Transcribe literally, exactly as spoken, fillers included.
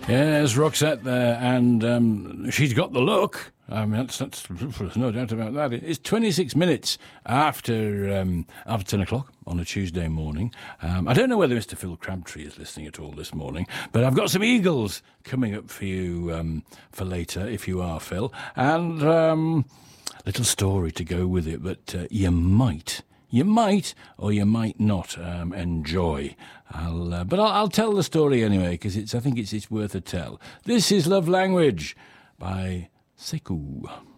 Yes, Roxette there, and um, she's got the look. I mean, that's, that's there's no doubt about that. It's twenty-six minutes after um, after ten o'clock on a Tuesday morning. Um, I don't know whether Mister Phil Crabtree is listening at all this morning, but I've got some Eagles coming up for you um, for later, if you are Phil, and um, a little story to go with it, but uh, you might... You might or you might not um, enjoy. I'll, uh, but I'll, I'll tell the story anyway, because it's I think it's, it's worth a tell. This is Love Language by Sekou.